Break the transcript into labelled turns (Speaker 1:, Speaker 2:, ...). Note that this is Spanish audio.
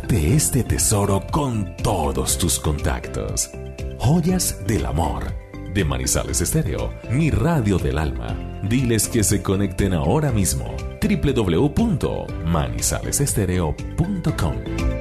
Speaker 1: comparte este tesoro con todos tus contactos. Joyas del Amor, de Manizales Estéreo, mi radio del alma. Diles que se conecten ahora mismo. www.manizalesestereo.com